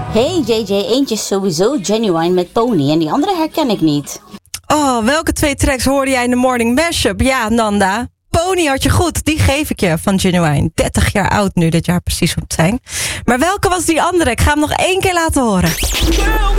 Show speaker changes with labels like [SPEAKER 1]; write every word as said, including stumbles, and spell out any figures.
[SPEAKER 1] Hey J J, eentje is sowieso Genuine met Pony en die andere herken ik niet.
[SPEAKER 2] Oh, welke twee tracks hoorde jij in de Morning Mashup? Ja, Nanda. Pony had je goed, die geef ik je van Genuine. dertig jaar oud nu, dit jaar precies om te zijn. Maar welke was die andere? Ik ga hem nog één keer laten horen.